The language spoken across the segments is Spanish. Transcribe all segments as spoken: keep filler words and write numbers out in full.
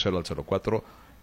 cero al cero cuatro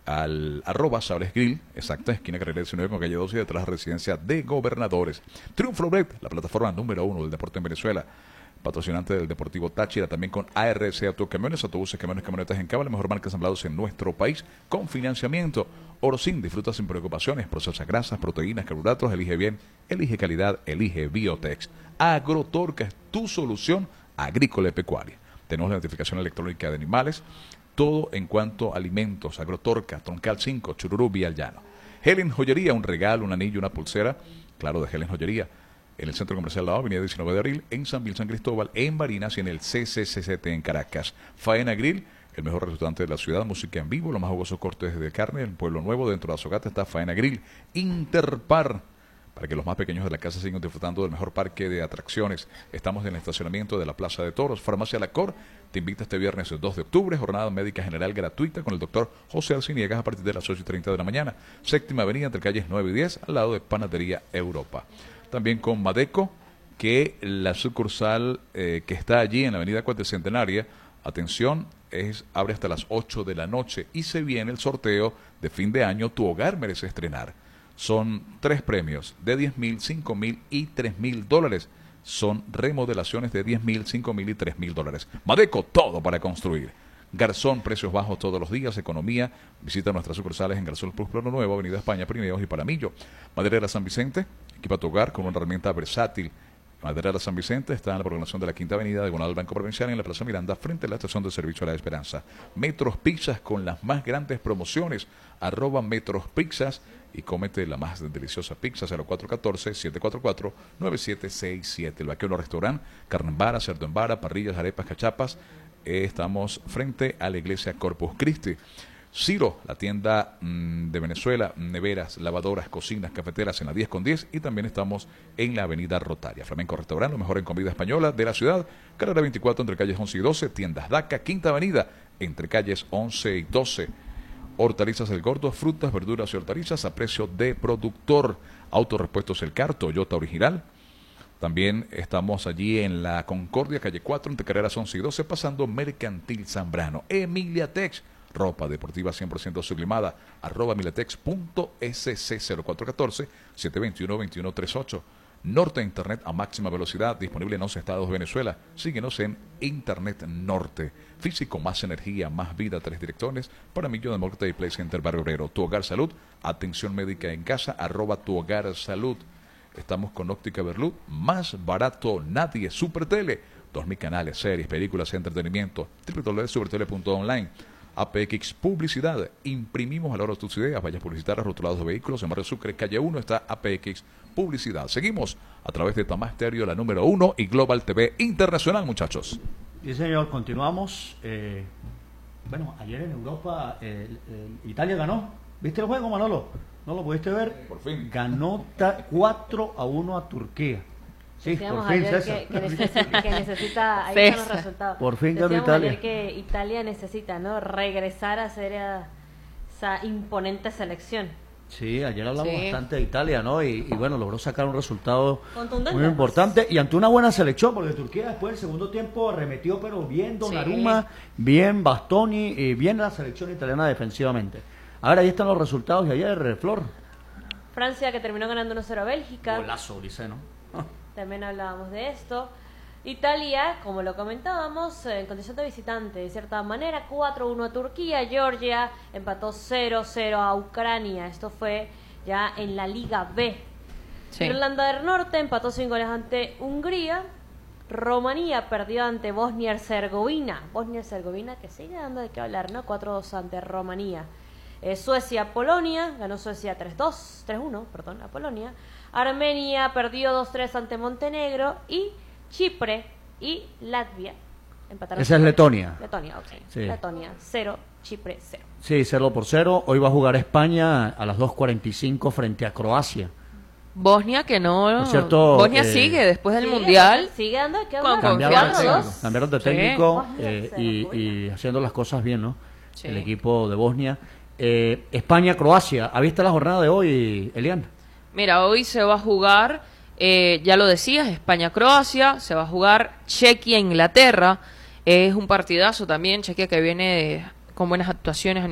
al arroba Sabres Grill, exacta, esquina Carrera diecinueve con calle doce, detrás de la residencia de Gobernadores. Triunfo Bet, la plataforma número uno del deporte en Venezuela, patrocinante del Deportivo Táchira, también con A R C Autocamiones, autobuses, camiones, camionetas en cable, la mejor marca ensamblados en nuestro país, con financiamiento. Orocin, disfruta sin preocupaciones, procesa grasas, proteínas, carbohidratos, elige bien, elige calidad, elige Biotex. Agrotorca es tu solución agrícola y pecuaria. Tenemos la notificación electrónica de animales, todo en cuanto a alimentos, Agrotorca, Troncal cinco, Chururú, Vía al Llano. Helen Joyería, un regalo, un anillo, una pulsera, claro, de Helen Joyería, en el Centro Comercial La Avenida diecinueve de abril, en San Vil San Cristóbal, en Barinas y en el C C C C T en Caracas. Faena Grill, el mejor restaurante de la ciudad, música en vivo, los más jugosos cortes de carne, en Pueblo Nuevo, dentro de Azogata está Faena Grill. Interpar, para que los más pequeños de la casa sigan disfrutando del mejor parque de atracciones. Estamos en el estacionamiento de la Plaza de Toros. Farmacia La Cor te invita este viernes dos de octubre, jornada médica general gratuita con el doctor José Arciniegas a partir de las ocho y treinta de la mañana. Séptima Avenida, entre calles nueve y diez, al lado de Panadería Europa. También con Madeco, que la sucursal eh, que está allí en la Avenida Cuatricentenaria, atención, es, abre hasta las ocho de la noche y se viene el sorteo de fin de año Tu Hogar Merece Estrenar. Son tres premios de diez mil, cinco mil y tres mil dólares. Son remodelaciones de diez mil, cinco mil y tres mil dólares. Madeco, todo para construir. Garzón, precios bajos todos los días, economía. Visita nuestras sucursales en Garzón Plus Plano Nuevo, Avenida España, Pirineos y Paramillo. Maderera San Vicente, equipa tu hogar con una herramienta versátil. Maderera San Vicente está en la programación de la Quinta Avenida, diagonal al Banco Provincial, en la Plaza Miranda, frente a la estación de servicio a la Esperanza. Metros Pizzas con las más grandes promociones. Arroba Metros Pizzas y cómete la más deliciosa pizza. Cero cuatro uno cuatro, siete cuatro cuatro, nueve siete seis siete. El Vaquero Restaurant, carne en vara, cerdo en vara, parrillas, arepas, cachapas. Eh, estamos frente a la iglesia Corpus Christi. Ciro, la tienda mmm, de Venezuela, neveras, lavadoras, cocinas, cafeteras en la diez con diez y también estamos en la avenida Rotaria. Flamenco Restaurant, lo mejor en comida española de la ciudad, carrera veinticuatro entre calles once y doce, tiendas DACA, Quinta Avenida entre calles once y doce. Hortalizas El Gordo, frutas, verduras y hortalizas a precio de productor. Autorepuestos El Car, Toyota original. También estamos allí en la Concordia, calle cuatro, entre carreras once y doce, pasando Mercantil Zambrano. Emilia Tex, ropa deportiva cien por ciento sublimada, arroba emilatex punto s c cero cuatro uno cuatro, siete dos uno, dos uno tres ocho. Norte Internet a máxima velocidad, disponible en once estados de Venezuela. Síguenos en Internet Norte. Físico, más energía, más vida, tres directores. Para Millo de Morte y Play Center Barrio Obrero. Tu Hogar Salud, atención médica en casa, arroba Tu Hogar Salud. Estamos con Óptica Berlud, más barato nadie. Supertele, dos mil canales, series, películas, entretenimiento. doble u doble u doble u punto supertele punto online. A P X Publicidad, imprimimos a la hora de tus ideas, vayas a publicitar a rotulados de vehículos, en Barrio Sucre, calle uno está A P X Publicidad. Seguimos a través de Tamás Stereo, la número uno, y Global T V Internacional, muchachos. Sí, señor, continuamos. Eh, bueno, ayer en Europa, eh, eh, Italia ganó. ¿Viste el juego, Manolo? ¿No lo pudiste ver? Por fin. Ganó cuatro a uno a Turquía. Sí, Decíamos por fin, ayer César. que, que, necesita, que necesita, ahí César. están los resultados. Por fin ganó Decíamos Italia. ayer que Italia necesita, ¿no? Regresar a ser a, esa imponente selección. Sí, ayer hablamos Sí. bastante de Italia, ¿no? Y, y bueno, logró sacar un resultado Contundente. muy importante y ante una buena selección, porque Turquía después del segundo tiempo arremetió, pero bien Donnarumma, Sí. bien Bastoni y bien la selección italiana defensivamente. Ahora ahí están los resultados de ayer, Flor. Francia, que terminó ganando uno cero a Bélgica. Golazo, dice, ¿no? Ah. También hablábamos de esto. Italia, como lo comentábamos, en condición de visitante, de cierta manera, cuatro uno a Turquía. Georgia empató cero cero a Ucrania. Esto fue ya en la Liga B. Sí. Irlanda del Norte empató sin goles ante Hungría. Rumanía perdió ante Bosnia-Herzegovina. Bosnia-Herzegovina que sigue dando de qué hablar, ¿no? cuatro dos ante Rumanía. Eh, Suecia-Polonia, ganó Suecia tres dos, tres uno, perdón, a Polonia. Armenia perdió dos tres ante Montenegro y Chipre y Latvia empataron. Esa es Letonia. Letonia, ok. Sí. Letonia, cero, Chipre, cero. Sí, cero por cero. Hoy va a jugar España a las dos cuarenta y cinco frente a Croacia. Bosnia que no, Por cierto, Bosnia eh, sigue después del Sigue, mundial. Sigue dando de qué Con hablar. Cambiaron de confianza. técnico, cambiaron de Sí. técnico Bosnia, eh, cero, y, bueno. y haciendo las cosas bien, ¿no? Sí. El equipo de Bosnia. Eh, España-Croacia. ¿Ha visto la jornada de hoy, Elian? Mira, hoy se va a jugar, eh, ya lo decías, España-Croacia, se va a jugar Chequia-Inglaterra, es un partidazo también, Chequia que viene con buenas actuaciones a